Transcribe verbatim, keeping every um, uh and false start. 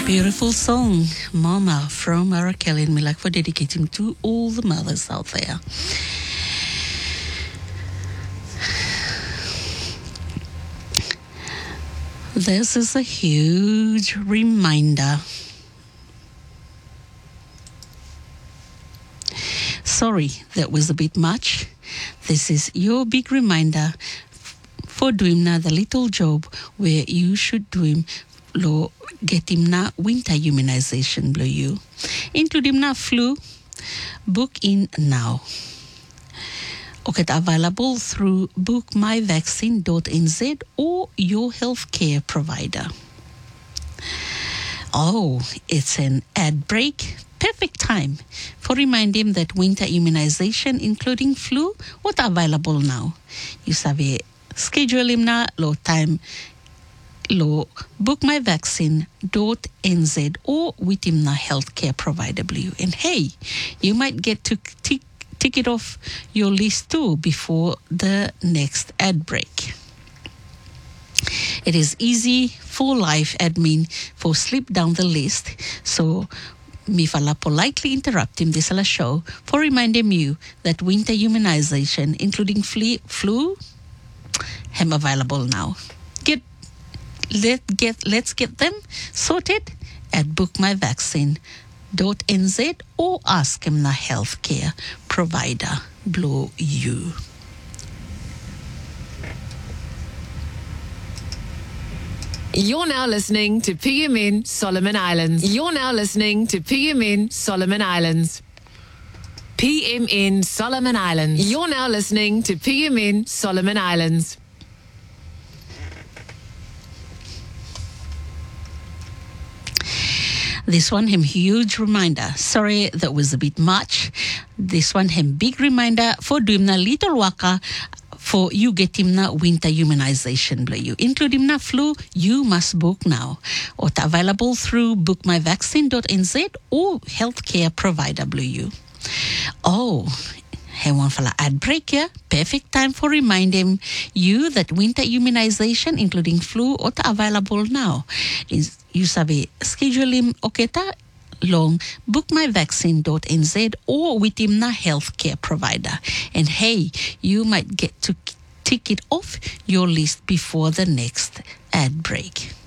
Beautiful song, Mama, from Mariah Carey, and we like for dedicating to all the mothers out there. This is a huge reminder. Sorry, that was a bit much. This is your big reminder for doing now the little job where you should do him lo get him na winter immunization blow you. Include him na flu, book in now. Okay, available through book my vaccine dot n z or your healthcare provider. Oh, it's an ad break. Perfect time for remind him that winter immunization, including flu, what available now. You sabi schedule him na low time. Lo book my vaccine dot n z or with him na healthcare provider blue. And hey, you might get to tick tick it off your list too before the next ad break. It is easy for life admin for slip down the list. So me fala politely interrupt him this la show for reminding you that winter immunization, including flu, flu, am available now. Get let get let's get them sorted at book my vaccine dot n z or ask him na healthcare provider blow you. You're now listening to P M N Solomon Islands. You're now listening to P M N Solomon Islands. P M N Solomon Islands. You're now listening to P M N Solomon Islands. This one him huge reminder. Sorry, that was a bit much. This one him big reminder for doing na little waka for you get him na winter immunization blay you. Include him na flu, you must book now. Or available through book my vaccine dot n z or healthcare provider blay you. Oh, hey, one fella ad break here. Perfect time for remind him you that winter immunization, including flu, or available now. Is you sabi schedule him oketa long book my vaccine dot n z or with him na healthcare provider. And hey, you might get to tick it off your list before the next ad break.